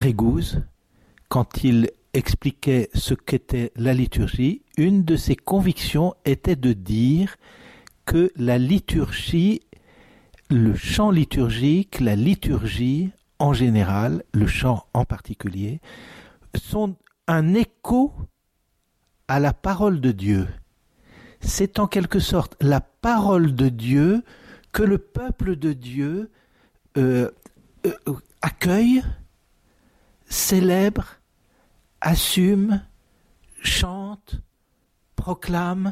André Gouze, quand il expliquait ce qu'était la liturgie, une de ses convictions était de dire que la liturgie, le chant liturgique, la liturgie en général, le chant en particulier, sont un écho à la parole de Dieu. C'est en quelque sorte la parole de Dieu que le peuple de Dieu accueille, célèbre, assume, chante, proclame.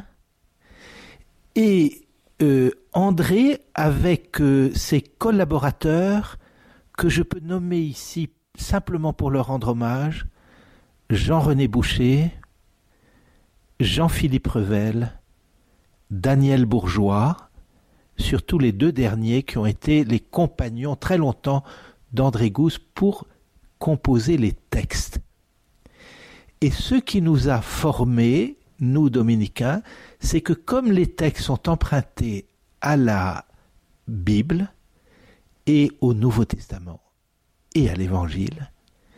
Et André, avec ses collaborateurs, que je peux nommer ici simplement pour leur rendre hommage, Jean-René Boucher, Jean-Philippe Revel, Daniel Bourgeois, surtout les deux derniers qui ont été les compagnons très longtemps d'André Gouze pour composer les textes. Et ce qui nous a formés, nous dominicains, c'est que comme les textes sont empruntés à la Bible et au Nouveau Testament et à l'Évangile,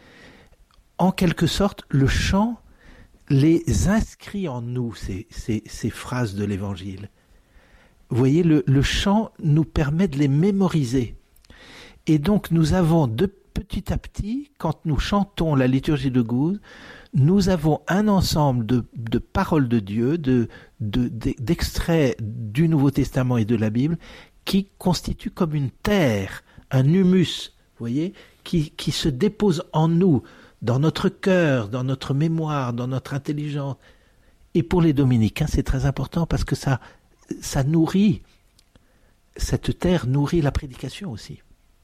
en quelque sorte, le chant les inscrit en nous, ces phrases de l'Évangile. Vous voyez, le chant nous permet de les mémoriser. Et donc nous avons de petit à petit, quand nous chantons la liturgie de Gouze, nous avons un ensemble de paroles de Dieu, d'extraits du Nouveau Testament et de la Bible, qui constituent comme une terre, un humus, vous voyez, qui se dépose en nous, dans notre cœur, dans notre mémoire, dans notre intelligence. Et pour les dominicains, c'est très important parce que ça nourrit, cette terre nourrit la prédication aussi.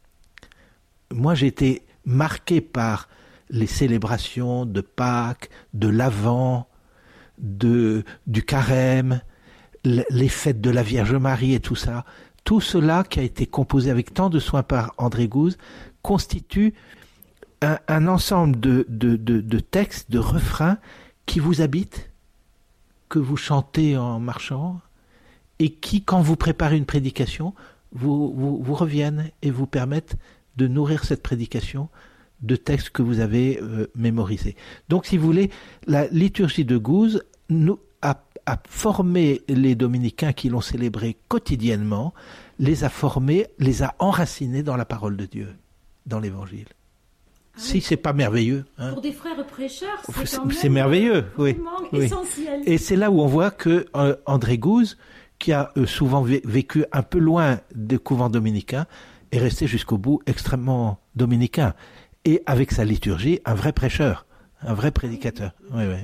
Moi, j'ai été marqué par les célébrations de Pâques, de l'Avent, du Carême, les fêtes de la Vierge Marie et tout ça. Tout cela qui a été composé avec tant de soin par André Gouze constitue un ensemble de textes, de refrains qui vous habitent, que vous chantez en marchant, et qui, quand vous préparez une prédication, vous reviennent et vous permettent de nourrir cette prédication de textes que vous avez mémorisés. Donc, si vous voulez, la liturgie de Gouze a formé les dominicains qui l'ont célébrée quotidiennement, les a formés, les a enracinés dans la parole de Dieu, dans l'Évangile. Ah si, oui. C'est pas merveilleux. Hein. Pour des frères prêcheurs, c'est quand même c'est merveilleux, oui. Essentiel. Et c'est là où on voit que André Gouze, qui a souvent vécu un peu loin des couvents dominicains, est resté jusqu'au bout extrêmement dominicain. Et avec sa liturgie, un vrai prêcheur, un vrai prédicateur. Oui, oui.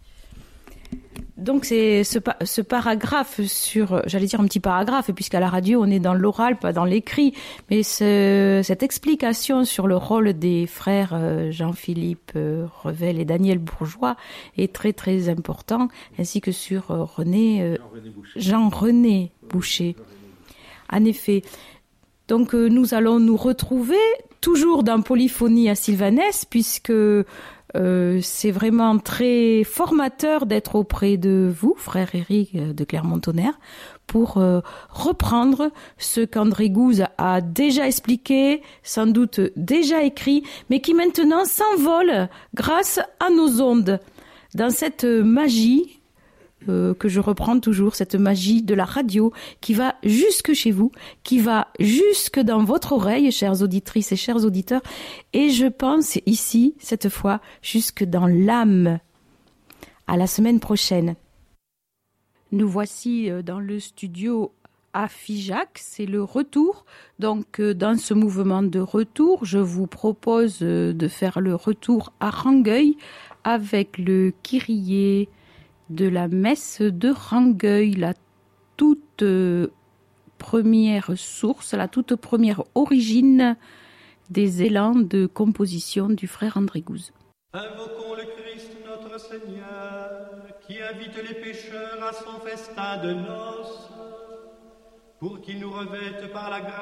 Donc c'est ce paragraphe sur, j'allais dire un petit paragraphe, puisqu'à la radio on est dans l'oral, pas dans l'écrit, mais cette explication sur le rôle des frères Jean-Philippe Revel et Daniel Bourgeois est très très important, ainsi que sur Jean-René Boucher. En effet. Donc nous allons nous retrouver toujours dans Polyphonie à Sylvanès, puisque c'est vraiment très formateur d'être auprès de vous, frère Éric de Clermont-Tonnerre, pour reprendre ce qu'André Gouze a déjà expliqué, sans doute déjà écrit, mais qui maintenant s'envole grâce à nos ondes, dans cette magie que je reprends toujours, cette magie de la radio qui va jusque chez vous, qui va jusque dans votre oreille, chères auditrices et chers auditeurs, et je pense ici, cette fois, jusque dans l'âme. À la semaine prochaine. Nous voici dans le studio à Figeac, c'est le retour. Donc dans ce mouvement de retour, je vous propose de faire le retour à Rangueil avec le Kyrie de la messe de Rangueil, la toute première source, la toute première origine des élans de composition du frère André Gouze. Invoquons le Christ notre Seigneur, qui invite les pécheurs à son festin de noces, pour qu'il nous revête par la grâce